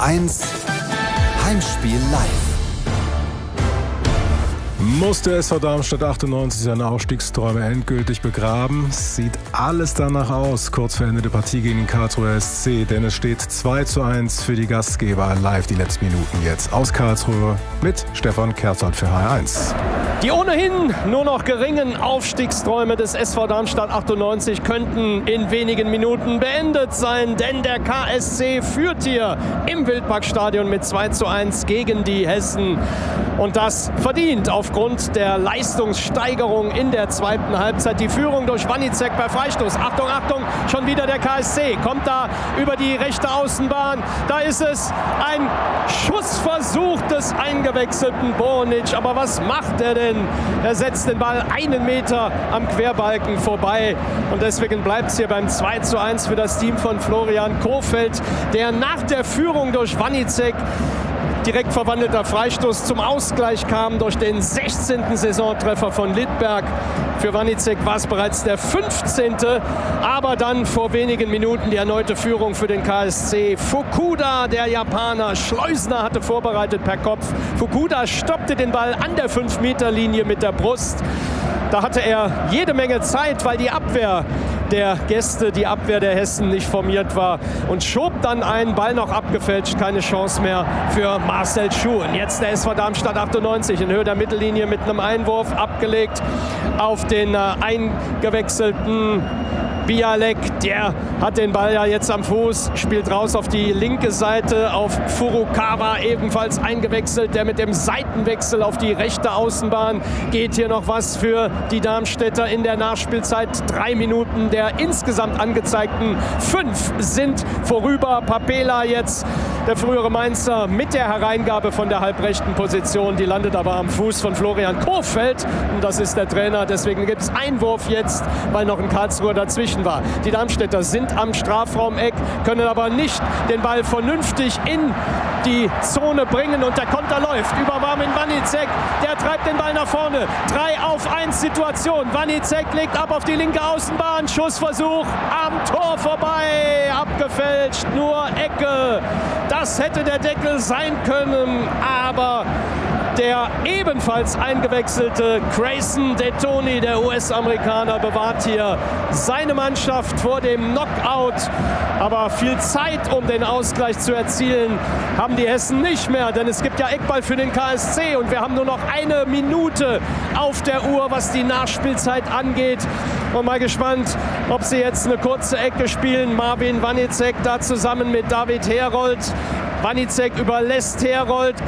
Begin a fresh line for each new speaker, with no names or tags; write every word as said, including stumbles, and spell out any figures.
eins Heimspiel live.
Musste S V Darmstadt achtundneunzig seine Aufstiegsträume endgültig begraben? Sieht alles danach aus, kurz vor Ende der Partie gegen den Karlsruher S C, denn es steht zwei zu eins für die Gastgeber. Live die letzten Minuten jetzt aus Karlsruhe mit Stefan Kerzert für H R eins.
Die ohnehin nur noch geringen Aufstiegsträume des S V Darmstadt achtundneunzig könnten in wenigen Minuten beendet sein, denn der K S C führt hier im Wildparkstadion mit zwei zu eins gegen die Hessen. Und das verdient aufgrund der Leistungssteigerung in der zweiten Halbzeit. Die Führung durch Wanicek per Freistoß. Achtung, Achtung, schon wieder der K S C. Kommt da über die rechte Außenbahn. Da ist es ein Schussversuch des eingewechselten Bornic. Aber was macht er denn? Er setzt den Ball einen Meter am Querbalken vorbei. Und deswegen bleibt es hier beim zwei zu eins für das Team von Florian Kohfeldt, der nach der Führung durch Wanicek direkt verwandelter Freistoß zum Ausgleich kam durch den sechzehnten Saisontreffer von Littberg. Für Wanicek war es bereits der fünfzehnte Aber dann vor wenigen Minuten die erneute Führung für den K S C. Fukuda, der Japaner, Schleusner hatte vorbereitet per Kopf. Fukuda stoppte den Ball an der fünf Meter Linie mit der Brust. Da hatte er jede Menge Zeit, weil die Abwehr der Gäste, die Abwehr der Hessen nicht formiert war, und schob dann einen Ball noch abgefälscht. Keine Chance mehr für Marcel Schuh. Und jetzt der S V Darmstadt achtundneunzig in Höhe der Mittellinie mit einem Einwurf abgelegt auf den äh, eingewechselten Bialek. Der hat den Ball ja jetzt am Fuß, spielt raus auf die linke Seite auf Furukawa, ebenfalls eingewechselt. Der mit dem Seitenwechsel auf die rechte Außenbahn geht hier noch was für die Darmstädter in der Nachspielzeit. Drei Minuten der insgesamt angezeigten fünf sind vorüber. Papela jetzt, der frühere Mainzer, mit der Hereingabe von der halbrechten Position. Die landet aber am Fuß von Florian Kohfeldt. Und das ist der Trainer. Deswegen gibt es Einwurf jetzt, weil noch ein Karlsruher dazwischen war. Die Darmstädter sind am Strafraumeck, können aber nicht den Ball vernünftig in die Zone bringen. Und der Konter läuft über Marvin Wanicek. Der treibt den Ball nach vorne. drei auf eins Situation. Wanicek legt ab auf die linke Außenbahn. Schussversuch am Tor vorbei. Abgefälscht, nur Ecke. Das hätte der Deckel sein können, aber der ebenfalls eingewechselte Grayson Detoni, der U S-Amerikaner, bewahrt hier seine Mannschaft vor dem Knockout. Aber viel Zeit, um den Ausgleich zu erzielen, haben die Hessen nicht mehr. Denn es gibt ja Eckball für den K S C und wir haben nur noch eine Minute auf der Uhr, was die Nachspielzeit angeht. Und mal gespannt, ob sie jetzt eine kurze Ecke spielen. Marvin Wanicek da zusammen mit David Herold. Wanicek überlässt Herold,